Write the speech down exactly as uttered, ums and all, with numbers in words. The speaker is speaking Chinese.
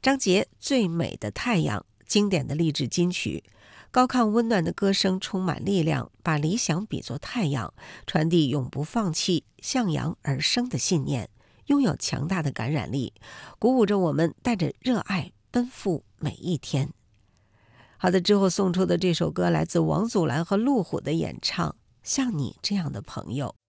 张杰《最美的太阳》经典的励志金曲，高亢温暖的歌声充满力量，把理想比作太阳，传递永不放弃、向阳而生的信念，拥有强大的感染力，鼓舞着我们带着热爱奔赴每一天。好的，之后送出的这首歌来自王祖蓝和路虎的演唱《像你这样的朋友》。